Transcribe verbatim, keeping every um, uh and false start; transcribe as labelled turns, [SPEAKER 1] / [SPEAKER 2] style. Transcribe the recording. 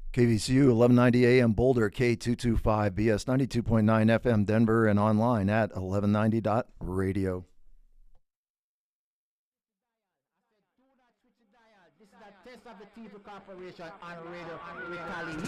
[SPEAKER 1] K V C U eleven ninety A M Boulder, K two twenty-five B S ninety-two point nine F M Denver, and online at eleven ninety dot radio.
[SPEAKER 2] This is a test of the T V Corporation on radio retaliation.